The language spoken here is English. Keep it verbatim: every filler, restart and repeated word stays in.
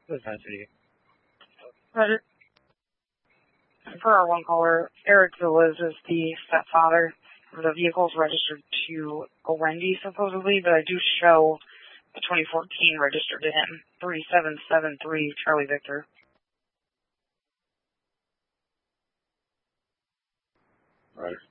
This is nine city. Roger. For our one caller, Eric Villas is the stepfather. The vehicle's registered to Wendy, supposedly, but I do show the twenty fourteen registered to him. three seven seven three Charlie Victor. Roger.